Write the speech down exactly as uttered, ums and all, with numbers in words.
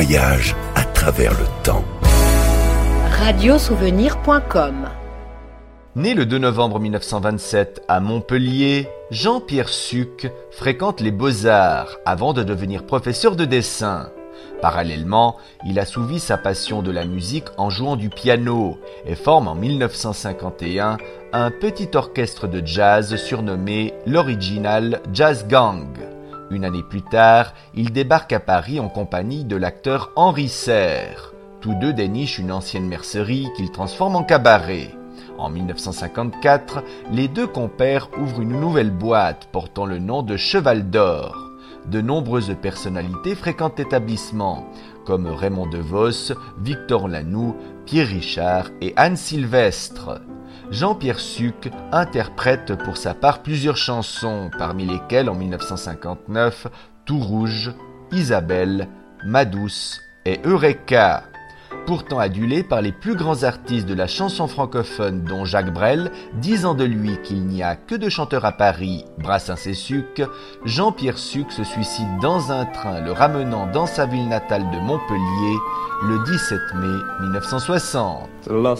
voyage à travers le temps. radiosouvenir point com. Né le deux novembre mille neuf cent vingt-sept à Montpellier, Jean-Pierre Sucre fréquente les Beaux-Arts avant de devenir professeur de dessin. Parallèlement, il assouvit sa passion de la musique en jouant du piano et forme en mille neuf cent cinquante et un un petit orchestre de jazz surnommé l'Original Jazz Gang. Une année plus tard, il débarque à Paris en compagnie de l'acteur Henri Serre. Tous deux dénichent une ancienne mercerie qu'ils transforment en cabaret. En mille neuf cent cinquante-quatre, les deux compères ouvrent une nouvelle boîte portant le nom de Cheval d'Or. De nombreuses personnalités fréquentent l'établissement, comme Raymond DeVos, Victor Lanoux, Pierre Richard et Anne Sylvestre. Jean-Pierre Sucre interprète pour sa part plusieurs chansons, parmi lesquelles en mille neuf cent cinquante-neuf, Tout Rouge, Isabelle, Ma Douce et Eureka. Pourtant adulé par les plus grands artistes de la chanson francophone, dont Jacques Brel, disant de lui qu'il n'y a que deux chanteurs à Paris, Brassens et Sucre, Jean-Pierre Sucre se suicide dans un train le ramenant dans sa ville natale de Montpellier le dix-sept mai mille neuf cent soixante. Los